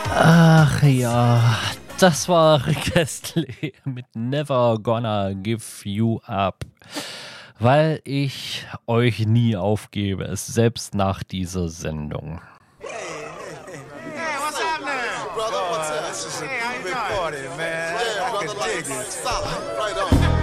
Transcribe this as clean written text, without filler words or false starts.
Ach ja, das war Rick Astley mit Never Gonna Give You Up. Weil ich euch nie aufgebe, selbst nach dieser Sendung. Hey, what's happening? Brother, what's up? This is a big party, man. Yeah, I brother, can dig like, it. stop. Right on.